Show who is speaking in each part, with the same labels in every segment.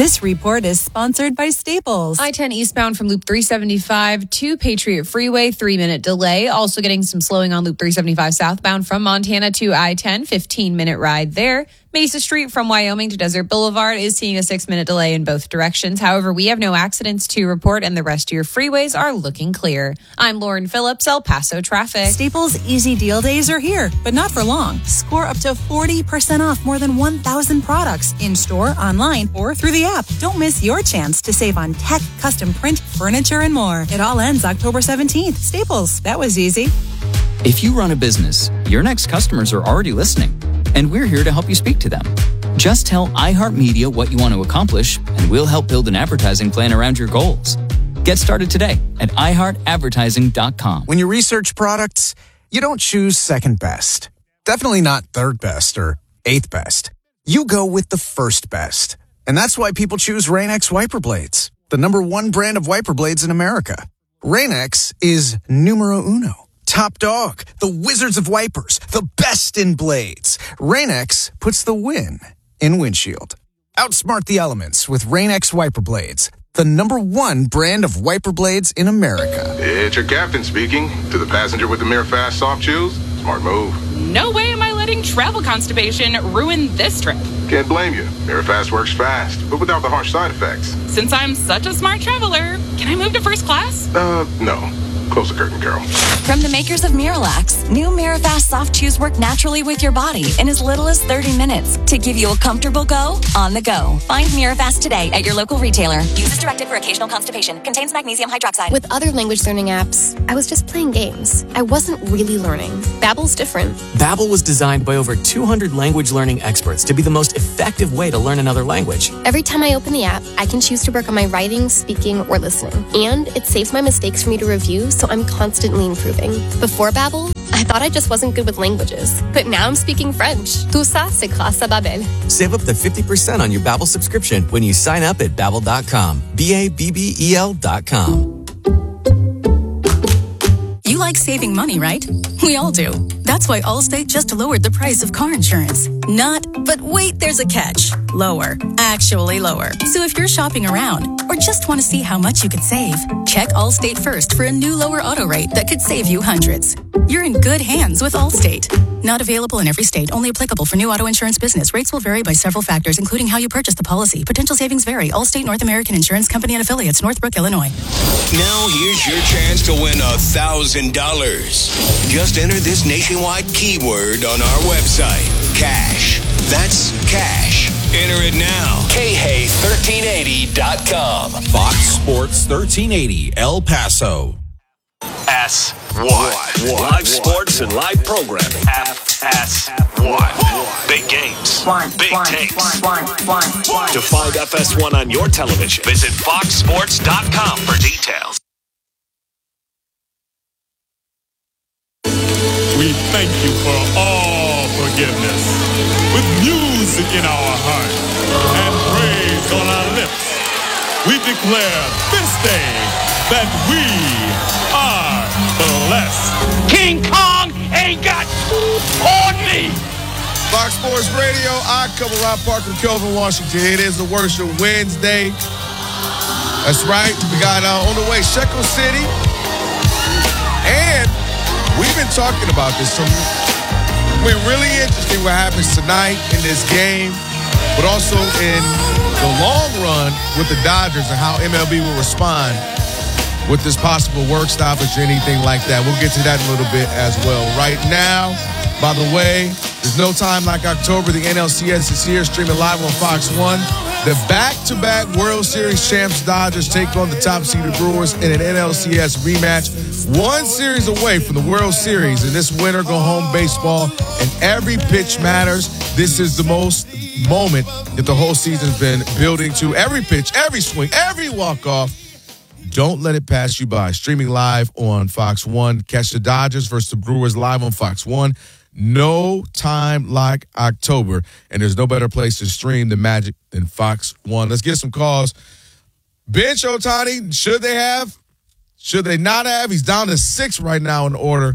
Speaker 1: This report is sponsored by Staples.
Speaker 2: I-10 eastbound from Loop 375 to Patriot Freeway, 3-minute delay. Also getting some slowing on Loop 375 southbound from Montana to I-10, 15-minute ride there. Mesa Street from Wyoming to Desert Boulevard is seeing a 6-minute delay in both directions. However, we have no accidents to report and the rest of your freeways are looking clear. I'm Lauren Phillips, El Paso Traffic.
Speaker 1: Staples Easy Deal Days are here, but not for long. Score up to 40% off more than 1,000 products in-store, online, or through the app. Don't miss your chance to save on tech, custom print, furniture, and more. It all ends October 17th. Staples, that was easy.
Speaker 3: If you run a business, your next customers are already listening, and we're here to help you speak to them. Just tell iHeartMedia what you want to accomplish, and we'll help build an advertising plan around your goals. Get started today at iHeartAdvertising.com.
Speaker 4: When you research products, you don't choose second best. Definitely not third best or eighth best. You go with the first best. And that's why people choose Rain-X wiper blades, the #1 brand of wiper blades in America. Rain-X is numero uno. Top dog, the wizards of wipers, the best in blades. Rain-X puts the win in windshield. Outsmart the elements with Rain-X wiper blades, the #1 brand of wiper blades in America.
Speaker 5: It's your captain speaking. To the passenger with the Mirafast soft chews, smart move.
Speaker 6: No way am I letting travel constipation ruin this trip.
Speaker 5: Can't blame you. Mirafast works fast, but without the harsh side effects.
Speaker 6: Since I'm such a smart traveler, can I move to first class?
Speaker 5: No. Close the curtain, Carol.
Speaker 7: From the makers of Miralax, new Mirafast soft chews work naturally with your body in as little as 30 minutes to give you a comfortable go on the go. Find Mirafast today at your local retailer. Use as directed for occasional constipation. Contains magnesium hydroxide.
Speaker 8: With other language learning apps, I was just playing games. I wasn't really learning. Babbel's different.
Speaker 9: Babbel was designed by over 200 language learning experts to be the most effective way to learn another language.
Speaker 8: Every time I open the app, I can choose to work on my writing, speaking, or listening. And it saves my mistakes for me to review, so I'm constantly improving. Before Babbel, I thought I just wasn't good with languages. But now I'm speaking French. Tout ça, c'est grâce à Babbel.
Speaker 9: Save up to 50% on your Babbel subscription when you sign up at Babbel.com. Babbel.com.
Speaker 10: You like saving money, right? We all do. That's why Allstate just lowered the price of car insurance. Not, but wait, there's a catch. Lower. Actually lower. So if you're shopping around or just want to see how much you could save, check Allstate first for a new lower auto rate that could save you hundreds. You're in good hands with Allstate. Not available in every state. Only applicable for new auto insurance business. Rates will vary by several factors, including how you purchase the policy. Potential savings vary. Allstate North American Insurance Company and affiliates, Northbrook, Illinois.
Speaker 11: Now here's your chance to win $1,000. Just enter this nationwide keyword on our website. Cash. That's cash. Enter it now. KHEY1380.com.
Speaker 12: Fox Sports 1380, El Paso.
Speaker 13: FS1. Live sports and live programming. FS1. Big games. Big takes. To find FS1 on your television, visit foxsports.com for details.
Speaker 14: We thank you for all forgiveness. With music in our heart and praise on our lips, we declare this day that we are blessed.
Speaker 13: King Kong ain't got on me.
Speaker 15: Fox Sports Radio, I cover Rob Parker from Kelvin, Washington. It is the Worship Wednesday. That's right. We got on the way Shekel City. And we've been talking about this. We're really interested in what happens tonight in this game, but also in the long run with the Dodgers and how MLB will respond with this possible work stoppage or anything like that. We'll get to that in a little bit as well. Right now, by the way, there's no time like October. The NLCS is here, streaming live on Fox 1. The back-to-back World Series champs Dodgers take on the top-seeded Brewers in an NLCS rematch. One series away from the World Series, and this winner-go-home baseball, and every pitch matters. This is the most moment that the whole season's been building to. Every pitch, every swing, every walk-off. Don't let it pass you by. Streaming live on Fox 1. Catch the Dodgers versus the Brewers live on Fox 1. No time like October, and there's no better place to stream the magic than Fox 1. Let's get some calls. Bench Ohtani, should they have? Should they not have? He's down to 6 right now in order.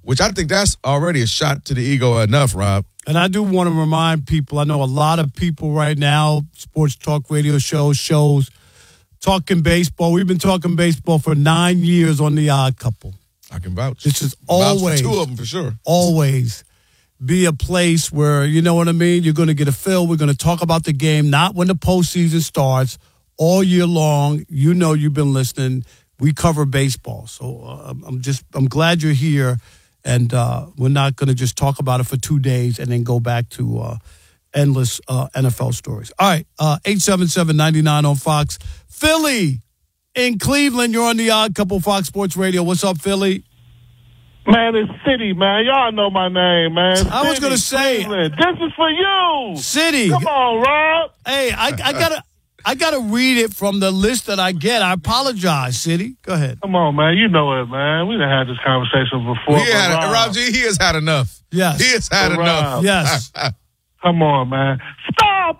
Speaker 15: which I think that's already a shot to the ego enough, Rob.
Speaker 16: And I do want to remind people, I know a lot of people right now, sports talk radio shows, talking baseball. We've been talking baseball for 9 years on The Odd Couple.
Speaker 15: I can vouch.
Speaker 16: This is always,
Speaker 15: vouch for 2 of them for sure.
Speaker 16: Always be a place where, you know what I mean, you're going to get a feel. We're going to talk about the game, not when the postseason starts, all year long. You know you've been listening. We cover baseball. So I'm glad you're here. And we're not going to just talk about it for 2 days and then go back to endless NFL stories. All right, 877-99 on Fox. Philly in Cleveland, you're on The Odd Couple, Fox Sports Radio. What's up, Philly?
Speaker 17: Man, it's City, man. Y'all know my name, man.
Speaker 16: I was going to say.
Speaker 17: Cleveland. This is for you.
Speaker 16: City.
Speaker 17: Come on, Rob.
Speaker 16: Hey, I gotta read it from the list that I get. I apologize, City. Go ahead.
Speaker 17: Come on, man. You know it, man. We done had this conversation before.
Speaker 15: Rob G, he has had enough.
Speaker 16: Yes.
Speaker 15: He has had enough.
Speaker 16: Yes.
Speaker 17: Come on, man. Stop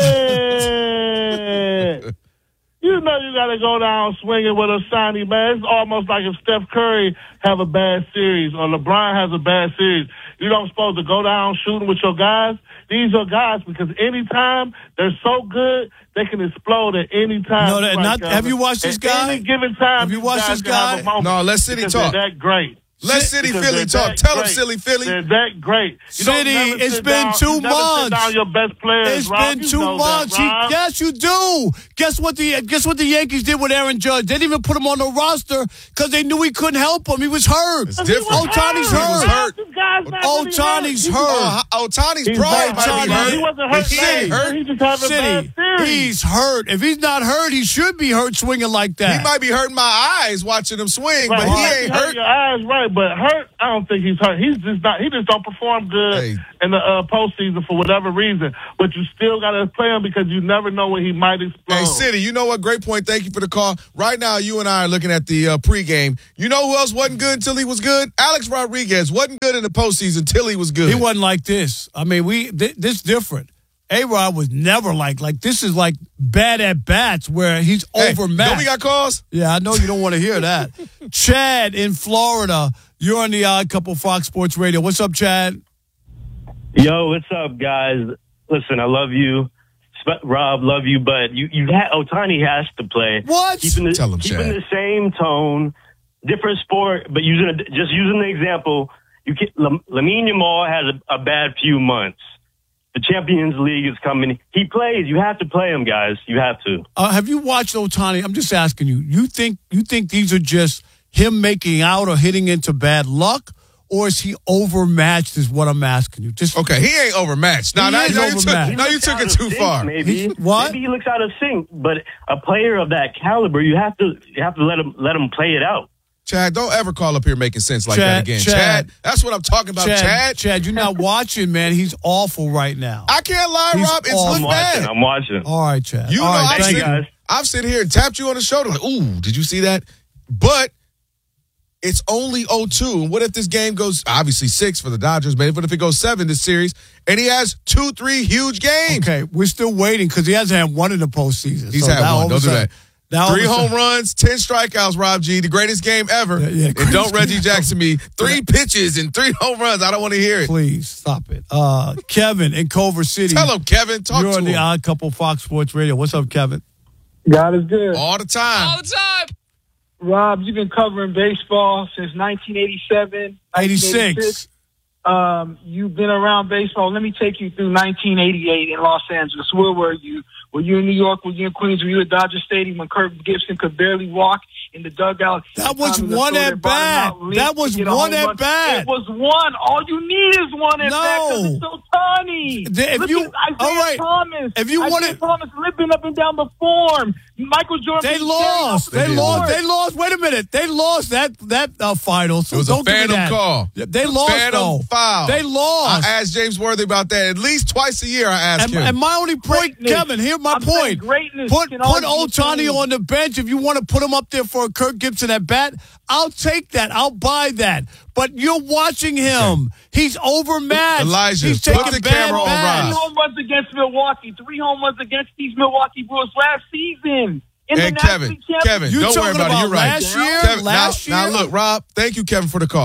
Speaker 17: it! You know you got to go down swinging with Ohtani, man. It's almost like if Steph Curry have a bad series or LeBron has a bad series. You don't supposed to go down shooting with your guys. These are guys because anytime they're so good, they can explode at any time.
Speaker 16: No, have you watched this guy?
Speaker 17: At any given time,
Speaker 16: have you watched this guy?
Speaker 15: No, let City talk.
Speaker 17: They're that great.
Speaker 15: Let City Philly talk. Tell them, Silly Philly.
Speaker 17: They're that great.
Speaker 16: City, it's been 2 months.
Speaker 17: Down your best players,
Speaker 16: it's been 2 months. Yes, you do. Guess what the Yankees did with Aaron Judge? They didn't even put him on the roster because they knew he couldn't help him. He was hurt.
Speaker 15: It's different.
Speaker 16: Ohtani's hurt. Ohtani's hurt.
Speaker 15: Ohtani's probably might be hurt.
Speaker 17: He wasn't hurt.
Speaker 15: He ain't hurt.
Speaker 17: He just had a bad series.
Speaker 16: He's hurt. If he's not hurt, he should be hurt swinging like that.
Speaker 15: He might be hurting my eyes watching him swing,
Speaker 17: right.
Speaker 15: but he ain't hurt.
Speaker 17: Your eyes, right? But hurt, I don't think he's hurt. He's just not. He just don't perform good in the postseason for whatever reason. But you still got to play him because you never know when he might explode.
Speaker 15: Hey, City, you know what? Great point. Thank you for the call. Right now, you and I are looking at the pregame. You know who else wasn't good until he was good? Alex Rodriguez wasn't good in the postseason until he was good.
Speaker 16: He wasn't like this. I mean, this different. A-Rod was never like this is like bad at bats where he's overmatched.
Speaker 15: Don't we got calls?
Speaker 16: Yeah, I know you don't want to hear that. Chad in Florida, you're on The Odd Couple, Fox Sports Radio. What's up, Chad?
Speaker 18: Yo, what's up, guys? Listen, I love you. Rob, love you, but Ohtani has to play.
Speaker 16: What?
Speaker 18: Keeping the same tone, different sport, but using the example, Lamine Yamal has a bad few months. The Champions League is coming. He plays. You have to play him, guys. You have to.
Speaker 16: Have you watched Ohtani? I'm just asking you. You think these are just him making out or hitting into bad luck, or is he overmatched? Is what I'm asking you.
Speaker 15: Okay, he ain't overmatched. No, you took it too far.
Speaker 18: Maybe
Speaker 16: what?
Speaker 18: Maybe he looks out of sync. But a player of that caliber, you have to let him play it out.
Speaker 15: Chad, don't ever call up here making sense like that again. Chad, that's what I'm talking about, Chad.
Speaker 16: Chad, you're not watching, man. He's awful right now.
Speaker 15: I can't lie, Rob. It's look bad.
Speaker 18: I'm watching.
Speaker 16: All right, Chad.
Speaker 15: You know, I've sit here and tapped you on the shoulder like, ooh, did you see that? But it's only 0-2. And what if this game goes, obviously 6 for the Dodgers, maybe, but if it goes 7 this series, and he has 2-3 huge games?
Speaker 16: Okay, we're still waiting because he hasn't had one in the postseason.
Speaker 15: He's had one. Don't do that. 3 home runs, 10 strikeouts, Rob G. The greatest game ever. And don't Reggie Jackson me. 3 pitches and 3 home runs. I don't want to hear it.
Speaker 16: Please, stop it. Kevin in Culver City.
Speaker 15: Tell him, Kevin. Talk to him.
Speaker 16: You're on The Odd Couple, Fox Sports Radio. What's up, Kevin?
Speaker 19: God is good.
Speaker 15: All the time.
Speaker 6: All the time.
Speaker 19: Rob, you've been covering baseball since 1987.
Speaker 16: 86.
Speaker 19: You've been around baseball. Let me take you through 1988 in Los Angeles. Where were you? Were you in New York? Were you in Queens? Were you at Dodger Stadium when Kirk Gibson could barely walk in the dugout?
Speaker 16: That was one at bat. That was one at bat.
Speaker 19: It was one. All you need is one at bat because it's so tiny.
Speaker 16: If you wanted
Speaker 19: Thomas limping up and down the form. Michael Jordan.
Speaker 16: They lost. They lost. Wait a minute. They lost that final. So
Speaker 15: it was a phantom call.
Speaker 16: They lost.
Speaker 15: Phantom foul.
Speaker 16: They lost.
Speaker 15: I asked James Worthy about that at least twice a year. I asked him.
Speaker 16: And my only point, Kevin, here's my point. Put Ohtani on the bench if you want to put him up there for a Kirk Gibson at bat. I'll take that. I'll buy that. But you're watching him. He's overmatched.
Speaker 15: Elijah,
Speaker 16: he's
Speaker 15: put the camera on Rob.
Speaker 19: 3 home runs against Milwaukee. 3 home runs against these Milwaukee Brewers last season.
Speaker 15: And Kevin, don't worry about it. You're right.
Speaker 16: Last year.
Speaker 15: Now look, Rob, thank you, Kevin, for the call.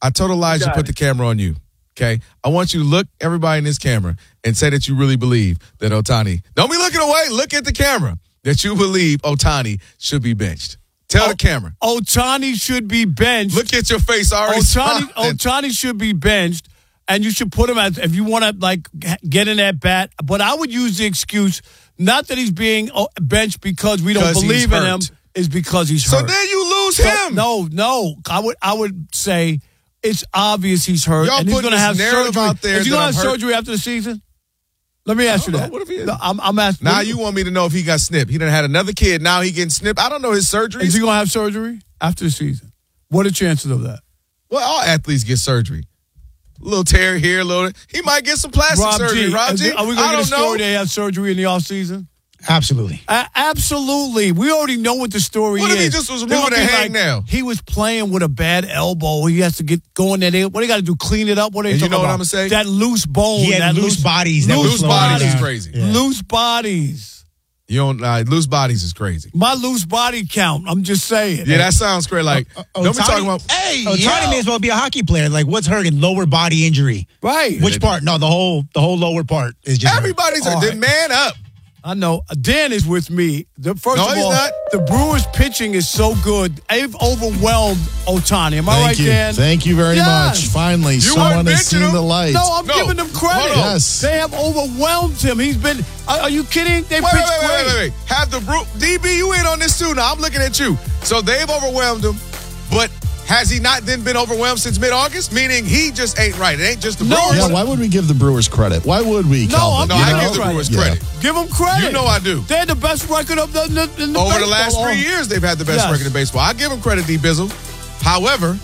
Speaker 15: I told Elijah to put the camera on you. Okay, I want you to look everybody in this camera and say that you really believe that Ohtani. Don't be looking away. Look at the camera that you believe Ohtani should be benched. Tell the camera.
Speaker 16: Ohtani should be benched.
Speaker 15: Look at your face already.
Speaker 16: Ohtani should be benched, and you should put him as if you want to like get in that bat. But I would use the excuse not that he's being benched because we don't believe in him, is because he's hurt.
Speaker 15: So then you lose him.
Speaker 16: No. I would say. It's obvious he's hurt, and he's going to have surgery.
Speaker 15: Out there
Speaker 16: is he going to have surgery after the season? Let me ask you that.
Speaker 15: What if he is?
Speaker 16: No, I'm asking.
Speaker 15: Now you want me to know if he got snipped. He done had another kid. Now he getting snipped. I don't know his surgery.
Speaker 16: Is he going to have surgery after the season? What are the chances of that?
Speaker 15: Well, all athletes get surgery. A little tear here, a little. He might get some plastic surgery. Rob G.
Speaker 16: Are we going to get a story they have surgery in the offseason?
Speaker 20: Absolutely.
Speaker 16: Absolutely. We already know what the story is.
Speaker 15: What if he just was moving a hangnail?
Speaker 16: He was playing with a bad elbow. He has to get going there. What do you got to do? Clean it up? What are you talking about?
Speaker 15: What I'm going to say?
Speaker 16: That loose bone.
Speaker 20: He had loose bodies.
Speaker 15: Loose bodies is crazy.
Speaker 16: Yeah. Loose bodies.
Speaker 15: You don't. Loose bodies is crazy.
Speaker 16: My loose body count. I'm just saying.
Speaker 15: Yeah, that sounds crazy. Like, don't be talking about.
Speaker 20: Hey, Ohtani may as well be a hockey player. Like, what's hurting? Lower body injury.
Speaker 16: Right.
Speaker 20: Which part? No, the whole lower part is just.
Speaker 15: Everybody's a man up.
Speaker 16: I know. Dan is with me. First of all,
Speaker 15: not.
Speaker 16: The Brewers' pitching is so good. They've overwhelmed Ohtani. Am I right, Dan?
Speaker 2: Thank you very much. Finally, someone has seen the light.
Speaker 16: No, I'm giving them credit.
Speaker 2: Yes.
Speaker 16: They have overwhelmed him. He's been, are you kidding? They pitched great.
Speaker 15: Wait. Have the DB, you in on this too. Now I'm looking at you. So they've overwhelmed him, but has he not then been overwhelmed since mid-August? Meaning he just ain't right. It ain't just the Brewers.
Speaker 2: Yeah, why would we give the Brewers credit? Why would we, Calvin?
Speaker 15: I give the Brewers credit.
Speaker 16: Give them credit.
Speaker 15: You know I do.
Speaker 16: They had the best record in the
Speaker 15: over the last 3 years, they've had the best record in baseball. I give them credit, D. Bizzle. However,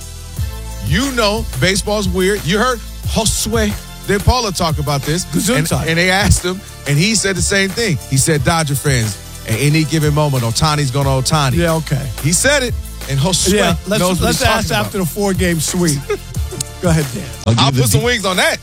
Speaker 15: you know baseball's weird. You heard Josue De Paula talk about this. And they asked him, and he said the same thing. He said, Dodger fans, at any given moment, Ohtani's going to Ohtani.
Speaker 16: Yeah, okay.
Speaker 15: He said it. And Josue knows what
Speaker 16: let's ask after the 4-game sweep. Go ahead, Dan.
Speaker 15: I'll put some wings on that.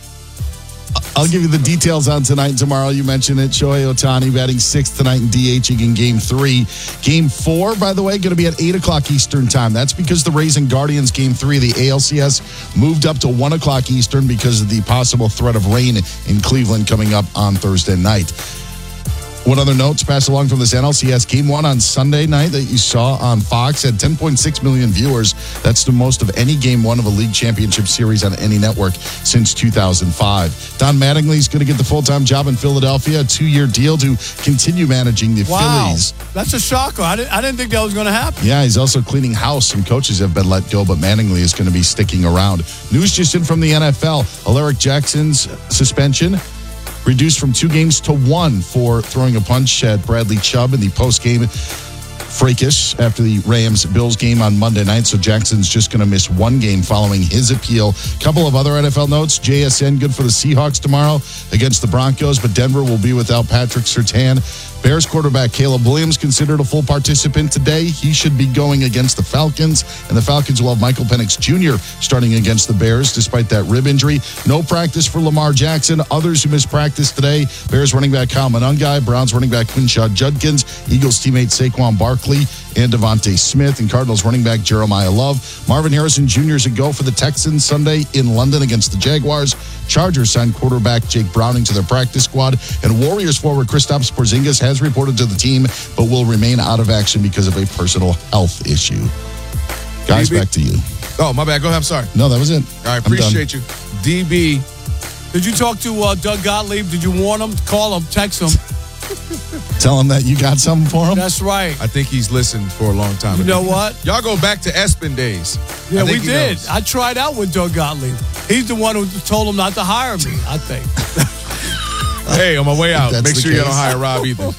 Speaker 2: I'll give you the details on tonight and tomorrow. You mentioned it. Shohei Ohtani batting 6th tonight and DHing in Game 3. Game 4, by the way, going to be at 8 o'clock Eastern time. That's because the Rays and Guardians Game 3, the ALCS, moved up to 1 o'clock Eastern because of the possible threat of rain in Cleveland coming up on Thursday night. What other notes passed along from this NLCS? Game 1 on Sunday night that you saw on Fox had 10.6 million viewers. That's the most of any Game 1 of a league championship series on any network since 2005. Don Mattingly is going to get the full-time job in Philadelphia, a 2-year deal to continue managing the Phillies.
Speaker 16: That's a shocker. I didn't think that was going to happen.
Speaker 2: Yeah, he's also cleaning house. Some coaches have been let go, but Mattingly is going to be sticking around. News just in from the NFL. Alaric Jackson's suspension reduced from 2 games to 1 for throwing a punch at Bradley Chubb in the post-game fracas after the Rams-Bills game on Monday night. So Jackson's just going to miss 1 game following his appeal. Couple of other NFL notes. JSN good for the Seahawks tomorrow against the Broncos, but Denver will be without Patrick Surtain. Bears quarterback Caleb Williams considered a full participant today. He should be going against the Falcons, and the Falcons will have Michael Penix Jr. starting against the Bears despite that rib injury. No practice for Lamar Jackson. Others who missed practice today, Bears running back Kyle Monangai, Browns running back Quinshad Judkins, Eagles teammate Saquon Barkley, and Devontae Smith, and Cardinals running back Jeremiah Love. Marvin Harrison Jr. is a go for the Texans Sunday in London against the Jaguars. Chargers signed quarterback Jake Browning to their practice squad, and Warriors forward Kristaps Porzingis has reported to the team, but will remain out of action because of a personal health issue. Guys, back to you.
Speaker 15: Oh, my bad. Go ahead. I'm sorry.
Speaker 2: No, that was it.
Speaker 15: All right, appreciate you. DB.
Speaker 16: Did you talk to Doug Gottlieb? Did you warn him? Call him, text him.
Speaker 2: Tell him that you got something for him?
Speaker 16: That's right.
Speaker 15: I think he's listened for a long time.
Speaker 16: You know what?
Speaker 15: Y'all go back to ESPN days.
Speaker 16: Yeah, we did. I tried out with Doug Gottlieb. He's the one who told him not to hire me, I think.
Speaker 15: Hey, on my way out, make sure you don't hire Rob either.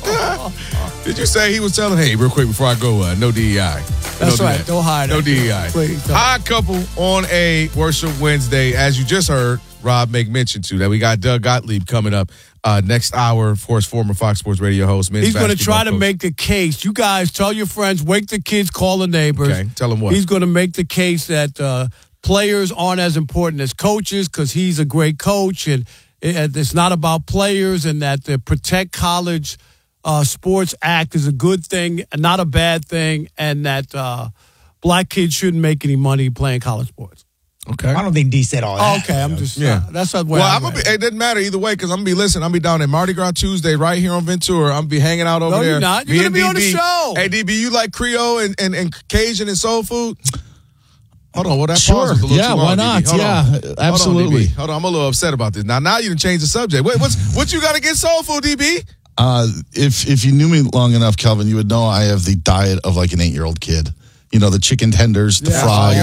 Speaker 15: Did you say he was telling, hey, real quick before I go, no DEI?
Speaker 16: That's right. Don't hire
Speaker 15: No DEI.
Speaker 16: Please don't.
Speaker 15: High couple on a Worship Wednesday. As you just heard Rob make mention to, that we got Doug Gottlieb coming up next hour, of course, former Fox Sports Radio host.
Speaker 16: He's going to try to make the case. You guys tell your friends, wake the kids, call the neighbors.
Speaker 15: Okay, tell them what?
Speaker 16: He's going to make the case that players aren't as important as coaches because he's a great coach, and it's not about players, and that the Protect College Sports Act is a good thing and not a bad thing, and that black kids shouldn't make any money playing college sports.
Speaker 15: Okay.
Speaker 20: I don't think D said all that.
Speaker 16: Okay, I'm just that's not where
Speaker 15: Well,
Speaker 16: I'm
Speaker 15: I'm gonna be. It doesn't matter either way because I'm gonna be listening. I'm gonna be down at Mardi Gras Tuesday right here on Ventura. I'm gonna be hanging out over
Speaker 16: No,
Speaker 15: there.
Speaker 16: you're not. You're
Speaker 15: Me
Speaker 16: gonna
Speaker 15: and
Speaker 16: be on the
Speaker 15: DB.
Speaker 16: show.
Speaker 15: Hey, DB, you like Creole and Cajun and soul food? Hold on, well that
Speaker 21: Sure.
Speaker 15: pause was a little
Speaker 21: Yeah,
Speaker 15: too long.
Speaker 21: why not?
Speaker 15: DB. Hold
Speaker 21: Yeah,
Speaker 15: on.
Speaker 21: absolutely.
Speaker 15: Hold on, I'm a little upset about this. Now you done changed the subject. What you got against soul food, DB?
Speaker 21: If you knew me long enough, Kelvin, you would know I have the diet of like an 8-year-old kid. You know, the chicken tenders, the fries.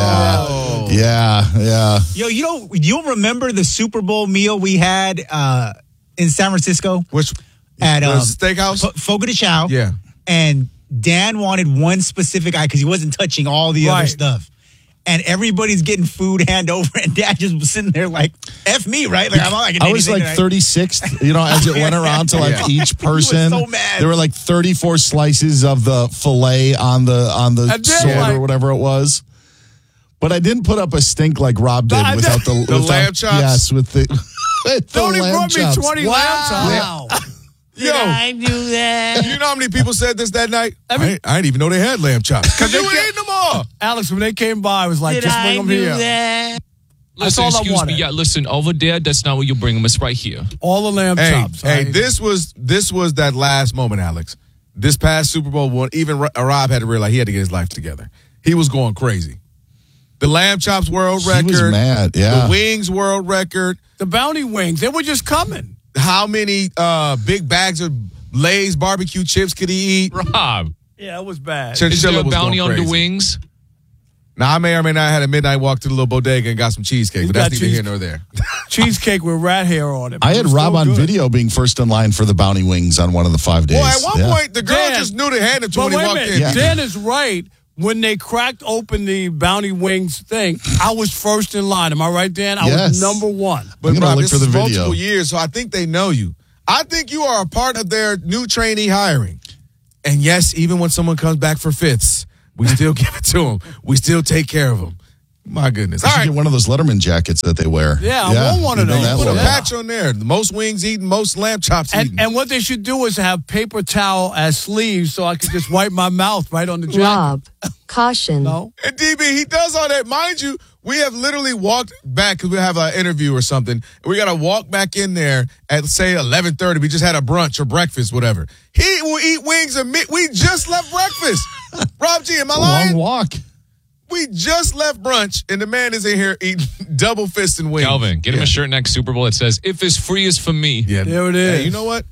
Speaker 21: Yeah.
Speaker 20: Yo, you'll remember the Super Bowl meal we had in San Francisco?
Speaker 15: Which
Speaker 20: at
Speaker 15: steakhouse?
Speaker 20: Fogo de Chao.
Speaker 15: Yeah.
Speaker 20: And Dan wanted one specific item because he wasn't touching all the other stuff. And everybody's getting food hand over, and Dad just was sitting there like, F me, right? Like, I'm not like
Speaker 21: I was like 36th, you know, as it went around to like each person.
Speaker 20: so mad.
Speaker 21: There were like 34 slices of the filet on the sword or whatever it was. But I didn't put up a stink like Rob did without the
Speaker 15: lamb chops.
Speaker 21: Yes, with the
Speaker 16: Tony
Speaker 21: lamb
Speaker 16: brought
Speaker 21: chops.
Speaker 16: me 20 lamb chops.
Speaker 20: Wow.
Speaker 15: Yo,
Speaker 20: I do that?
Speaker 15: you know how many people said this that night? I didn't even know they had lamb chops. Because you were eating them all.
Speaker 16: Alex, when they came by, I was like, just bring them here.
Speaker 22: Listen,
Speaker 16: That's all I
Speaker 22: excuse
Speaker 16: wanted.
Speaker 22: me. Yeah, listen, over there, that's not where you bring them. It's right here.
Speaker 16: All the lamb chops.
Speaker 15: Hey, this was that last moment, Alex. This past Super Bowl one, even Rob had to realize he had to get his life together. He was going crazy. The lamb chops world record.
Speaker 21: He was mad, yeah.
Speaker 15: The wings world record.
Speaker 16: The bounty wings, they were just coming.
Speaker 15: How many big bags of Lay's barbecue chips could he eat?
Speaker 22: Rob.
Speaker 16: Yeah, it was bad.
Speaker 22: Is there a
Speaker 15: was
Speaker 22: bounty
Speaker 15: going
Speaker 22: on the
Speaker 15: crazy.
Speaker 22: wings?
Speaker 15: Now, I may or may not have had a midnight walk to the little bodega and got some cheesecake, but that's
Speaker 16: got
Speaker 15: neither here nor there.
Speaker 16: Cheesecake with rat hair on it.
Speaker 21: I had Rob on video being first in line for the bounty wings on one of the 5 days.
Speaker 15: Well, at one point, the girl
Speaker 16: Dan,
Speaker 15: just knew to hand it to
Speaker 16: But
Speaker 15: him when
Speaker 16: wait
Speaker 15: he
Speaker 16: a
Speaker 15: walked
Speaker 16: minute,
Speaker 15: in.
Speaker 16: Dan is right. When they cracked open the bounty wings thing, I was first in line. Am I right, Dan? I was number one.
Speaker 15: But
Speaker 21: I'm gonna
Speaker 15: Rob,
Speaker 21: look
Speaker 15: this
Speaker 21: for the
Speaker 15: is
Speaker 21: video.
Speaker 15: multiple years, so I think they know you. I think you are a part of their new trainee hiring. And yes, even when someone comes back for fifths, we still give it to them. We still take care of them. My goodness.
Speaker 21: I
Speaker 15: All
Speaker 21: should
Speaker 15: right.
Speaker 21: get one of those Letterman jackets that they wear.
Speaker 16: Yeah, I want one of those.
Speaker 15: Put a
Speaker 16: Yeah.
Speaker 15: patch on there. The most wings eaten, most lamb chops eaten.
Speaker 16: And what they should do is have paper towel as sleeves so I could just wipe my mouth right on the jacket.
Speaker 23: Rob, caution.
Speaker 16: No.
Speaker 15: And DB, he does all that. Mind you, we have literally walked back because we have an interview or something. We got to walk back in there at, say, 11:30. We just had a brunch or breakfast, whatever. He will eat wings and meat. We just left breakfast. Rob G, am I lying?
Speaker 21: Long walk.
Speaker 15: We just left brunch, and the man is in here eating double fisting wings.
Speaker 22: Calvin, get him a shirt next Super Bowl that says, if it's free, it's for me.
Speaker 15: Yeah,
Speaker 16: there it is.
Speaker 15: Hey, you know what?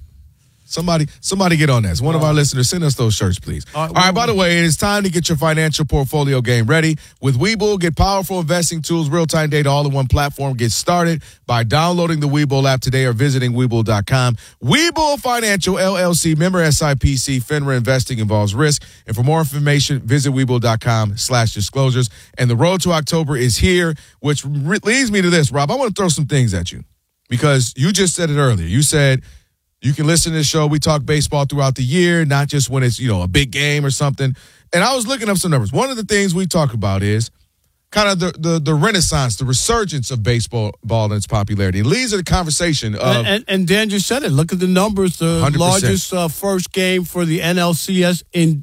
Speaker 15: Somebody get on this. One of our listeners, send us those shirts, please. All right, by the way, it is time to get your financial portfolio game ready. With Webull, get powerful investing tools, real-time data, all in one platform. Get started by downloading the Webull app today or visiting Webull.com. Webull Financial, LLC, member SIPC, FINRA investing involves risk. And for more information, visit Webull.com/disclosures. And the road to October is here, which leads me to this, Rob. I want to throw some things at you because you just said it earlier. You said, you can listen to the show. We talk baseball throughout the year, not just when it's, a big game or something. And I was looking up some numbers. One of the things we talk about is kind of the renaissance, the resurgence of baseball and its popularity. It leads to the conversation of...
Speaker 16: And Dan just said it. Look at the numbers. The
Speaker 15: 100%.
Speaker 16: largest first game for the NLCS in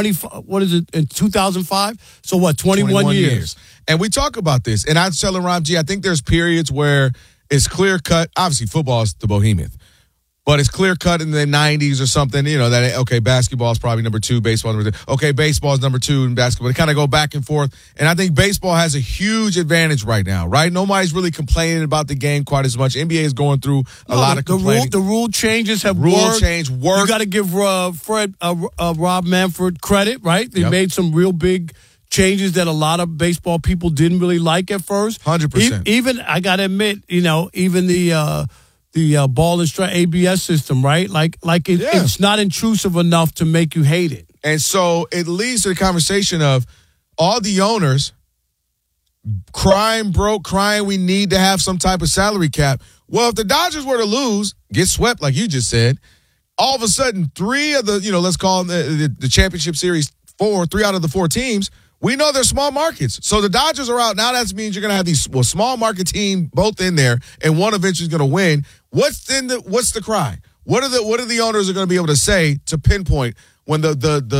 Speaker 16: 2005? So what, 21 years.
Speaker 15: And we talk about this. And I was telling Rob G, I think there's periods where it's clear cut. Obviously, football is the behemoth. But it's clear cut in the 90s or something, that, okay, basketball is probably number 2, baseball number 2. Okay, baseball is number 2 and basketball. They kind of go back and forth. And I think baseball has a huge advantage right now, right? Nobody's really complaining about the game quite as much. NBA is going through a lot of complaining.
Speaker 16: The rule changes have
Speaker 15: Rule
Speaker 16: worked.
Speaker 15: change worked.
Speaker 16: You got to give Rob Manfred credit, right? They made some real big changes that a lot of baseball people didn't really like at first.
Speaker 15: 100%.
Speaker 16: Even, I got to admit, even the ball and strike ABS system, right? It's not intrusive enough to make you hate it.
Speaker 15: And so it leads to the conversation of all the owners crying we need to have some type of salary cap. Well, if the Dodgers were to lose, get swept like you just said, all of a sudden 3 of the, let's call them the championship series 3 out of the 4 teams, we know they're small markets. So the Dodgers are out. Now that means you're going to have these small market team both in there, and one eventually is going to win. What's the cry? What are the owners are going to be able to say to pinpoint when the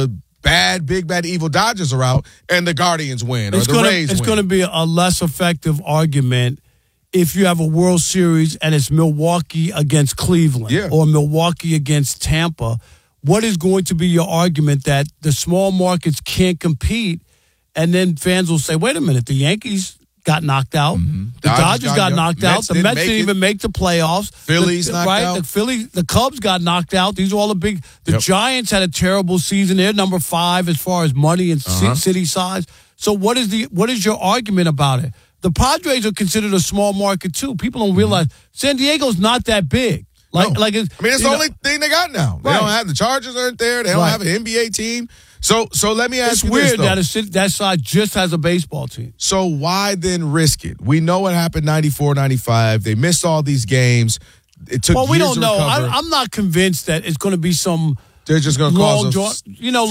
Speaker 15: big bad evil Dodgers are out and the Guardians win or the Rays win.
Speaker 16: It's going to be a less effective argument if you have a World Series and it's Milwaukee against Cleveland or Milwaukee against Tampa. What is going to be your argument that the small markets can't compete? And then fans will say, wait a minute, the Yankees got knocked out. Mm-hmm. The Dodgers got knocked out. The Mets didn't even make the playoffs.
Speaker 15: Phillies knocked out.
Speaker 16: The Cubs got knocked out. These are all the big. The Giants had a terrible season. They're number 5 as far as money and city size. So what is your argument about it? The Padres are considered a small market too. People don't realize San Diego's not that big. It's
Speaker 15: the only thing they got now. They don't have the Chargers aren't there. They don't have an NBA team. So let me ask you this, though.
Speaker 16: It's weird that side just has a baseball team.
Speaker 15: So why then risk it? We know what happened 94, 95. They missed all these games. It took
Speaker 16: we
Speaker 15: years
Speaker 16: don't know.
Speaker 15: to recover.
Speaker 16: I'm not convinced that it's going to be some.
Speaker 15: They're just going to cause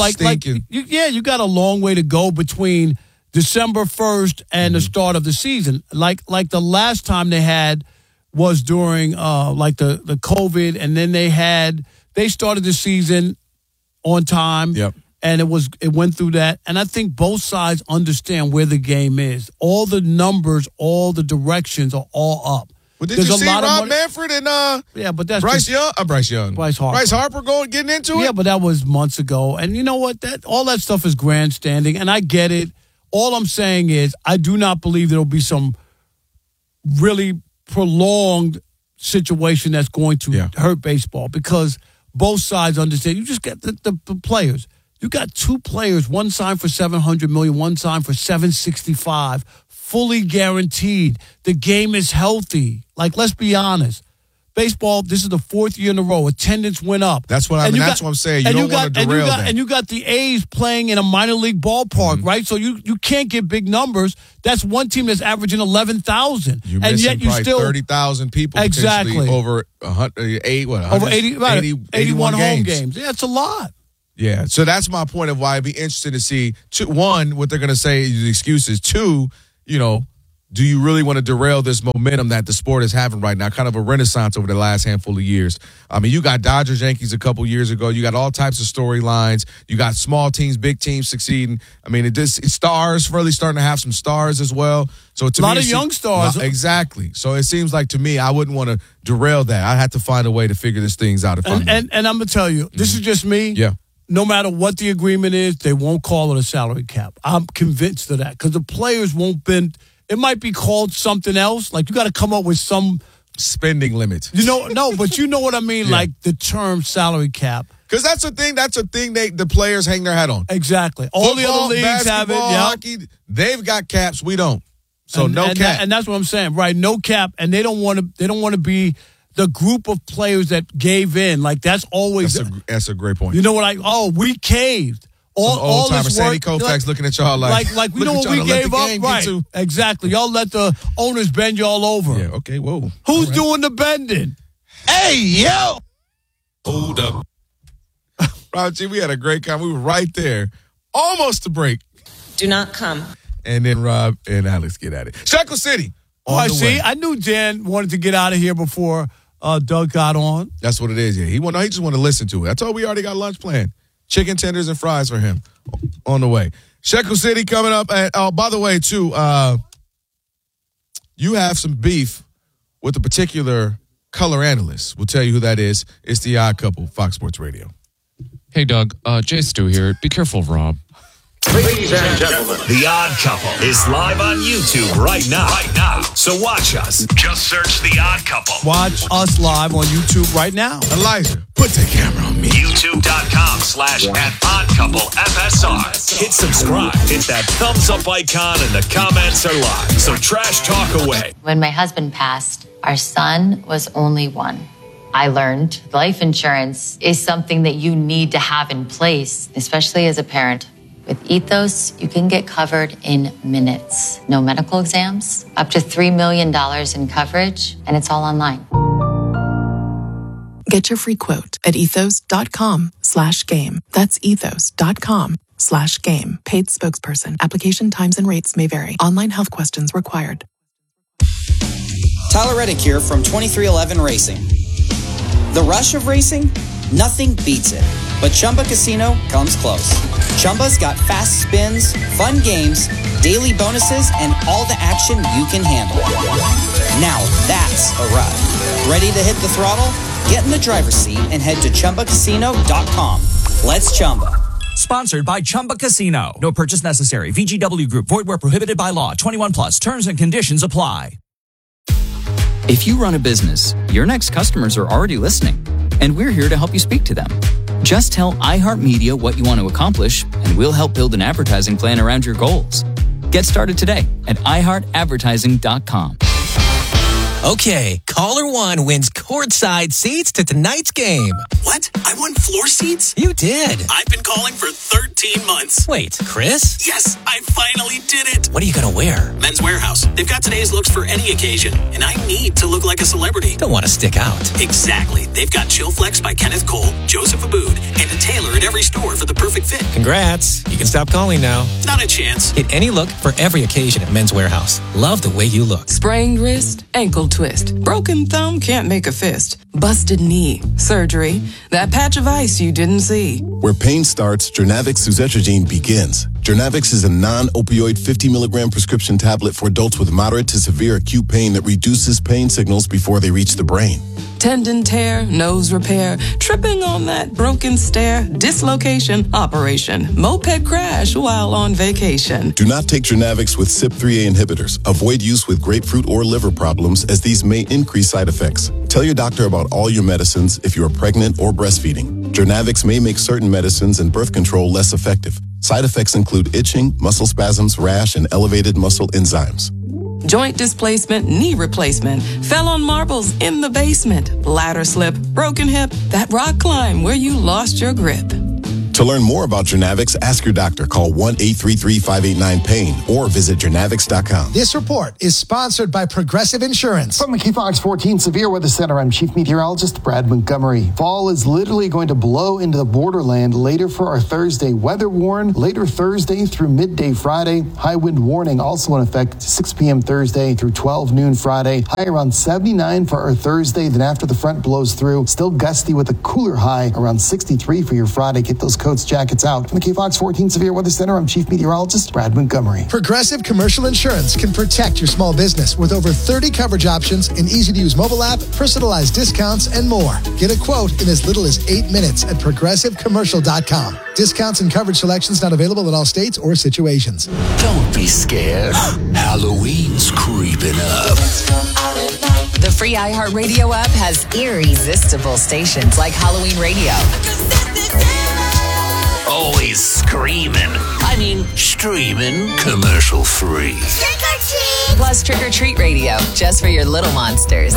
Speaker 16: you got a long way to go between December 1st and the start of the season. Like the last time they had was during the COVID, and then they started the season on time.
Speaker 15: Yep.
Speaker 16: And it went through that. And I think both sides understand where the game is. All the numbers, all the directions are all up.
Speaker 15: Well, did you see Rob Manfred and
Speaker 16: but that's
Speaker 15: Bryce Young?
Speaker 16: Bryce Harper.
Speaker 15: Bryce Harper getting into it?
Speaker 16: Yeah, but that was months ago. And you know what? All that stuff is grandstanding, and I get it. All I'm saying is I do not believe there will be some really prolonged situation that's going to hurt baseball because both sides understand. You just get the players. You got 2 players, one signed for $700 million, one signed for $765, fully guaranteed. The game is healthy. Let's be honest. Baseball, this is the 4th year in a row. Attendance went up.
Speaker 15: That's what I'm saying. You don't want to derail that.
Speaker 16: And you got the A's playing in a minor league ballpark, right? So you can't get big numbers. That's one team that's averaging 11,000.
Speaker 15: You're missing probably 30,000 people
Speaker 16: exactly
Speaker 15: over
Speaker 16: 81 home games. Yeah, it's a lot.
Speaker 15: Yeah, so that's my point of why I'd be interested to see, one, what they're going to say is excuses. 2, do you really want to derail this momentum that the sport is having right now? Kind of a renaissance over the last handful of years. I mean, you got Dodgers, Yankees a couple years ago. You got all types of storylines. You got small teams, big teams succeeding. I mean, it's stars really starting to have some stars as well. So to
Speaker 16: a lot of young stars.
Speaker 15: Exactly. So it seems like to me, I wouldn't want to derail that. I have to find a way to figure these things out.
Speaker 16: And I'm going to tell you, this is just me.
Speaker 15: Yeah.
Speaker 16: No matter what the agreement is, they won't call it a salary cap. I'm convinced of that because the players won't bend. It might be called something else. You got to come up with some
Speaker 15: spending limit.
Speaker 16: But you know what I mean? Yeah. The term salary cap.
Speaker 15: Because that's a thing the players hang their hat on.
Speaker 16: Exactly. All the other leagues have it.
Speaker 15: Hockey, they've got caps. We don't. So no cap.
Speaker 16: And that's what I'm saying, right? No cap. And they don't want to be the group of players that gave in. That's always.
Speaker 15: That's a great point.
Speaker 16: You know what? we caved. All
Speaker 15: timer Sandy Koufax looking at y'all like
Speaker 16: we know what we gave up, right? Exactly. Y'all let the owners bend y'all over.
Speaker 15: Yeah. Okay. Whoa.
Speaker 16: Who's doing the bending?
Speaker 21: Hey, yo.
Speaker 15: Hold up. Rob G, we had a great time. We were right there, almost to break.
Speaker 1: Do not come.
Speaker 15: And then Rob and Alex get at it. Shackle City.
Speaker 16: I see. I knew Dan wanted to get out of here before Doug got on.
Speaker 15: That's what it is. Yeah. He just want to listen to it. I told we already got lunch planned. Chicken tenders and fries for him on the way. Shekel City coming up. And, by the way, too, you have some beef with a particular color analyst. We'll tell you who that is. It's the Odd Couple, Fox Sports Radio.
Speaker 22: Hey, Doug. Jay Stu here. Be careful, Rob.
Speaker 13: Ladies and gentlemen, The Odd Couple is live on YouTube right now. So watch us. Just search The Odd Couple.
Speaker 16: Watch us live on YouTube right now.
Speaker 15: Elijah, put the camera on me.
Speaker 13: YouTube.com/@OddCoupleFSR. Hit subscribe. Hit that thumbs up icon and the comments are live. So trash talk away.
Speaker 3: When my husband passed, our son was only 1. I learned life insurance is something that you need to have in place, especially as a parent. With Ethos, you can get covered in minutes. No medical exams, up to $3 million in coverage, and it's all online.
Speaker 23: Get your free quote at ethos.com/game. That's ethos.com/game. Paid spokesperson. Application times and rates may vary. Online health questions required.
Speaker 24: Tyler Reddick here from 2311 Racing. The rush of racing? Nothing beats it. But Chumba Casino comes close. Chumba's got fast spins, fun games, daily bonuses, and all the action you can handle. Now that's a ride. Ready to hit the throttle? Get in the driver's seat and head to ChumbaCasino.com. Let's Chumba.
Speaker 1: Sponsored by Chumba Casino. No purchase necessary. VGW Group. Void where prohibited by law. 21 plus. Terms and conditions apply.
Speaker 4: If you run a business, your next customers are already listening, and we're here to help you speak to them. Just tell iHeartMedia what you want to accomplish, and we'll help build an advertising plan around your goals. Get started today at iHeartAdvertising.com.
Speaker 5: Okay, caller 1 wins courtside seats to tonight's game.
Speaker 7: What? I won floor seats?
Speaker 5: You did.
Speaker 7: I've been calling for 13 months.
Speaker 5: Wait, Chris?
Speaker 7: Yes, I finally did it.
Speaker 5: What are you going to wear?
Speaker 7: Men's Warehouse. They've got today's looks for any occasion, and I need to look like a celebrity.
Speaker 5: Don't want to stick out.
Speaker 7: Exactly. They've got Chill Flex by Kenneth Cole, Joseph Abood, and a tailor at every store for the perfect fit.
Speaker 5: Congrats. You can stop calling now.
Speaker 7: Not a chance.
Speaker 5: Get any look for every occasion at Men's Warehouse. Love the way you look.
Speaker 25: Sprained wrist, ankle twist. Broken thumb can't make a fist. Busted knee. Surgery. That patch of ice you didn't see.
Speaker 26: Where pain starts, Jernavix suzetrigine begins. Jernavix is a non-opioid 50 milligram prescription tablet for adults with moderate to severe acute pain that reduces pain signals before they reach the brain.
Speaker 25: Tendon tear, nose repair, tripping on that broken stair, dislocation, operation, moped crash while on vacation.
Speaker 26: Do not take Jernavix with CYP3A inhibitors. Avoid use with grapefruit or liver problems, as these may increase side effects. Tell your doctor about all your medicines if you are pregnant or breastfeeding. Jernavix may make certain medicines and birth control less effective. Side effects include itching, muscle spasms, rash, and elevated muscle enzymes.
Speaker 25: Joint displacement, knee replacement, fell on marbles in the basement, ladder slip, broken hip, that rock climb where you lost your grip.
Speaker 26: To learn more about Jernavix, ask your doctor. Call 1-833-589-PAIN or visit Jernavix.com.
Speaker 27: This report is sponsored by Progressive Insurance.
Speaker 28: From the KFOX 14 Severe Weather Center, I'm Chief Meteorologist Brad Montgomery. Fall is literally going to blow into the borderland later for our Thursday. Weather warn later Thursday through midday Friday. High wind warning also in effect 6 p.m. Thursday through 12 noon Friday. High around 79 for our Thursday. Then after the front blows through, still gusty with a cooler high around 63 for your Friday. Get those coats, jackets out. From the KFOX 14 Severe Weather Center, I'm Chief Meteorologist Brad Montgomery.
Speaker 27: Progressive Commercial Insurance can protect your small business with over 30 coverage options, an easy-to-use mobile app, personalized discounts, and more. Get a quote in as little as 8 minutes at progressivecommercial.com. Discounts and coverage selections not available in all states or situations.
Speaker 29: Don't be scared. Halloween's creeping up.
Speaker 30: The free iHeartRadio app has irresistible stations like Halloween Radio.
Speaker 29: Always screaming. I mean, streaming commercial free.
Speaker 30: Trick or treat! Plus Trick or Treat Radio, just for your little monsters.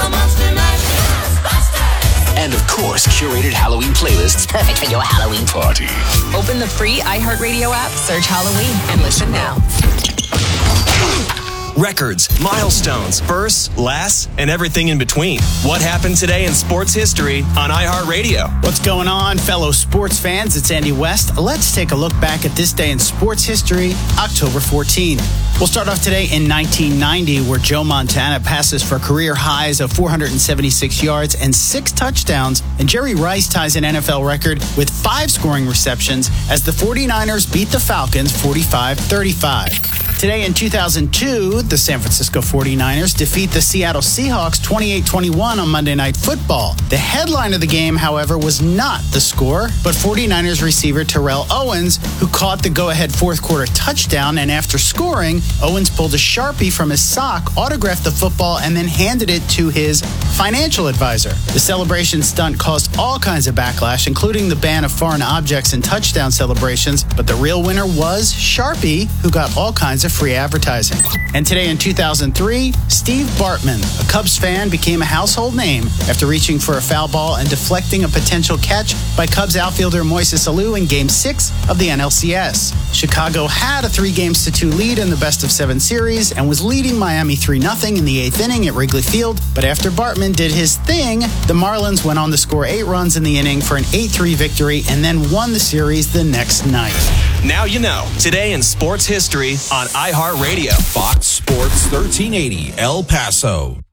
Speaker 29: And of course, curated Halloween playlists perfect for your Halloween party.
Speaker 30: Open the free iHeartRadio app, search Halloween, and listen now.
Speaker 31: Records, milestones, firsts, lasts, and everything in between. What happened today in sports history on iHeartRadio?
Speaker 32: What's going on, fellow sports fans? It's Andy West. Let's take a look back at this day in sports history, October 14. We'll start off today in 1990, where Joe Montana passes for career highs of 476 yards and 6 touchdowns, and Jerry Rice ties an NFL record with 5 scoring receptions as the 49ers beat the Falcons 45-35. Today in 2002, the San Francisco 49ers defeat the Seattle Seahawks 28-21 on Monday Night Football. The headline of the game, however, was not the score, but 49ers receiver Terrell Owens, who caught the go-ahead fourth quarter touchdown, and after scoring, Owens pulled a Sharpie from his sock, autographed the football, and then handed it to his financial advisor. The celebration stunt caused all kinds of backlash, including the ban of foreign objects and touchdown celebrations, but the real winner was Sharpie, who got all kinds of free advertising. And today in 2003, Steve Bartman, a Cubs fan, became a household name after reaching for a foul ball and deflecting a potential catch by Cubs outfielder Moises Alou in Game 6 of the NLCS. Chicago had a 3-2 lead in the best-of-7 series and was leading Miami 3-0 in the 8th inning at Wrigley Field, but after Bartman did his thing, the Marlins went on to score 8 runs in the inning for an 8-3 victory and then won the series the next night.
Speaker 31: Now you know. Today in sports history on iHeartRadio.
Speaker 12: Fox Sports 1380 El Paso.